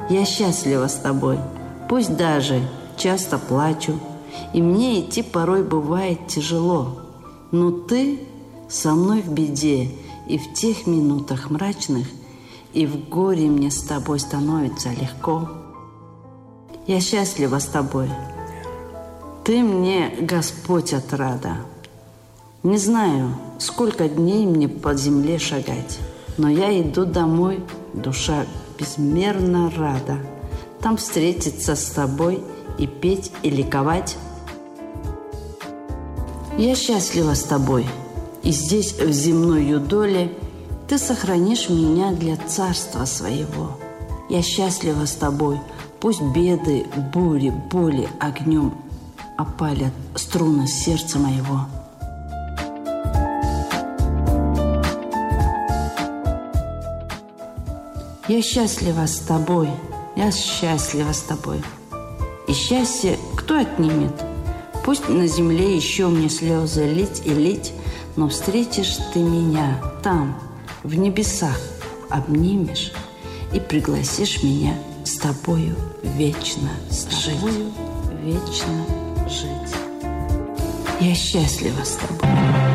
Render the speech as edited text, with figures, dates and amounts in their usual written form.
Я счастлива с тобой, пусть даже часто плачу, и мне идти порой бывает тяжело. Но ты со мной в беде, и в тех минутах мрачных, и в горе мне с тобой становится легко. Я счастлива с тобой. Ты мне Господь отрада. Не знаю, сколько дней мне по земле шагать, но я иду домой, душа безмерно рада. Там встретиться с тобой и петь, и ликовать. Я счастлива с тобой, и здесь, в земной доле, ты сохранишь меня для царства своего. Я счастлива с тобой, пусть беды, бури, боли огнем опалят струны сердца моего. Я счастлива с тобой, я счастлива с тобой. И счастье кто отнимет? Пусть на земле еще мне слезы лить и лить, но встретишь ты меня там, в небесах, обнимешь и пригласишь меня с тобою вечно жить. Вечно жить. Я счастлива с тобой.